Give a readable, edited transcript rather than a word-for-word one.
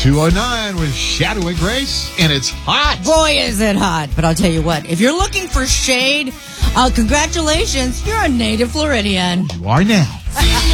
209 with Shadow and Grace, and it's hot. Boy, is it hot. But I'll tell you what, if you're looking for shade, congratulations, you're a native Floridian. You are now.